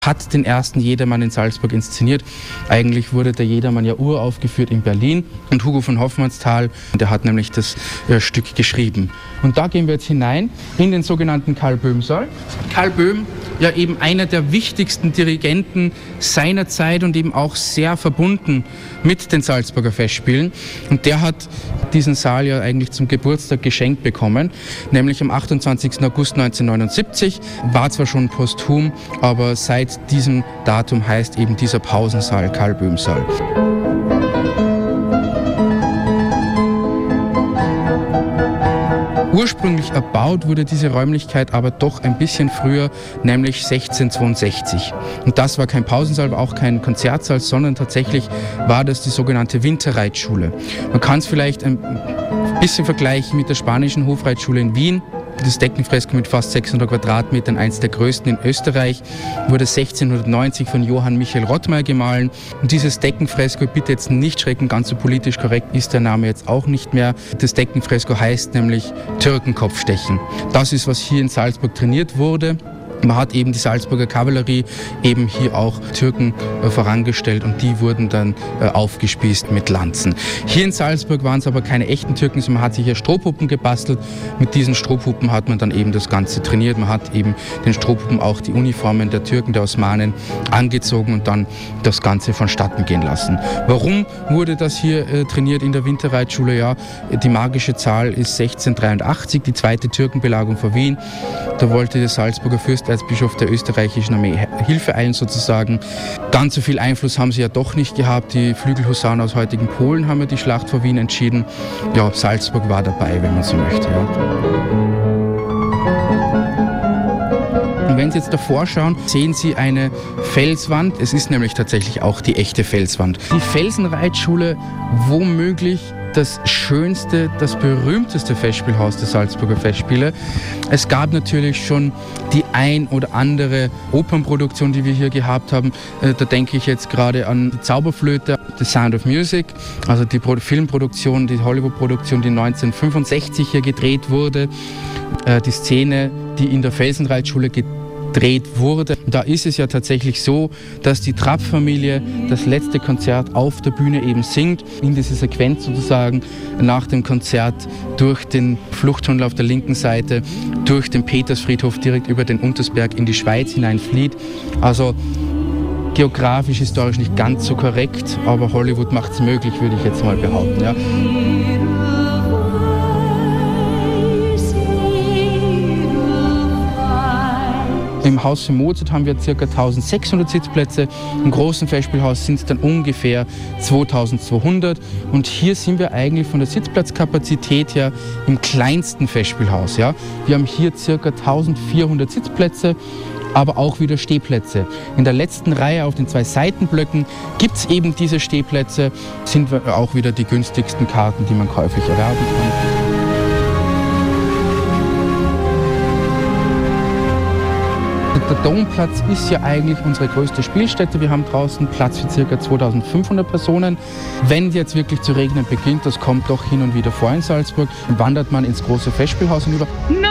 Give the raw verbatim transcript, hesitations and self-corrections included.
hat den ersten Jedermann in Salzburg inszeniert. Eigentlich wurde der Jedermann ja uraufgeführt in Berlin und Hugo von Hofmannsthal, der hat nämlich das äh, Stück geschrieben. Und da gehen wir jetzt hinein in den sogenannten Karl Böhm-Saal. Karl Böhm, ja eben einer der wichtigsten Dirigenten seiner Zeit und eben auch sehr verbunden mit den Salzburger Festspielen. Und der hat diesen Saal ja eigentlich zum Geburtstag geschenkt bekommen, nämlich am achtundzwanzigsten August neunzehnhundertneunundsiebzig. War zwar schon posthum, aber seit diesem Datum heißt eben dieser Pausensaal Karl Böhm-Saal. Ursprünglich erbaut wurde diese Räumlichkeit aber doch ein bisschen früher, nämlich sechzehnhundertzweiundsechzig. Und das war kein Pausensaal, war auch kein Konzertsaal, sondern tatsächlich war das die sogenannte Winterreitschule. Man kann es vielleicht ein bisschen vergleichen mit der spanischen Hofreitschule in Wien. Das Deckenfresko mit fast sechshundert Quadratmetern, eins der größten in Österreich, wurde sechzehnhundertneunzig von Johann Michael Rottmeier gemahlen. Und dieses Deckenfresko, bitte jetzt nicht schrecken, ganz so politisch korrekt ist der Name jetzt auch nicht mehr. Das Deckenfresko heißt nämlich Türkenkopfstechen. Das ist, was hier in Salzburg trainiert wurde. Man hat eben die Salzburger Kavallerie eben hier auch Türken äh, vorangestellt und die wurden dann äh, aufgespießt mit Lanzen. Hier in Salzburg waren es aber keine echten Türken, sondern man hat sich ja Strohpuppen gebastelt. Mit diesen Strohpuppen hat man dann eben das Ganze trainiert. Man hat eben den Strohpuppen auch die Uniformen der Türken, der Osmanen angezogen und dann das Ganze vonstatten gehen lassen. Warum wurde das hier äh, trainiert in der Winterreitschule? Ja, die magische Zahl ist sechzehnhundertdreiundachtzig, die zweite Türkenbelagerung vor Wien. Da wollte der Salzburger Fürst als Bischof der österreichischen Armee Hilfe eilen sozusagen. Ganz so viel Einfluss haben sie ja doch nicht gehabt. Die Flügelhusaren aus heutigen Polen haben ja die Schlacht vor Wien entschieden. Ja, Salzburg war dabei, wenn man so möchte. Ja. Und wenn Sie jetzt davor schauen, sehen Sie eine Felswand. Es ist nämlich tatsächlich auch die echte Felswand. Die Felsenreitschule, womöglich das schönste, das berühmteste Festspielhaus der Salzburger Festspiele. Es gab natürlich schon die ein oder andere Opernproduktion, die wir hier gehabt haben. Da denke ich jetzt gerade an die Zauberflöte, The Sound of Music, also die Filmproduktion, die Hollywood-Produktion, die neunzehnhundertfünfundsechzig hier gedreht wurde. Die Szene, die in der Felsenreitschule gedreht gedreht wurde. Da ist es ja tatsächlich so, dass die Trapp-Familie das letzte Konzert auf der Bühne eben singt, in diese Sequenz sozusagen nach dem Konzert durch den Fluchttunnel auf der linken Seite, durch den Petersfriedhof direkt über den Untersberg in die Schweiz hineinflieht. Also geografisch, historisch nicht ganz so korrekt, aber Hollywood macht es möglich, würde ich jetzt mal behaupten. Ja. Im Haus für Mozart haben wir ca. eintausendsechshundert Sitzplätze, im großen Festspielhaus sind es dann ungefähr zweitausendzweihundert und hier sind wir eigentlich von der Sitzplatzkapazität her im kleinsten Festspielhaus. Ja. Wir haben hier ca. eintausendvierhundert Sitzplätze, aber auch wieder Stehplätze. In der letzten Reihe auf den zwei Seitenblöcken gibt es eben diese Stehplätze, sind wir auch wieder die günstigsten Karten, die man käuflich erwerben kann. Der Domplatz ist ja eigentlich unsere größte Spielstätte. Wir haben draußen Platz für ca. zweitausendfünfhundert Personen. Wenn jetzt wirklich zu regnen beginnt, das kommt doch hin und wieder vor in Salzburg, wandert man ins große Festspielhaus hinüber. No!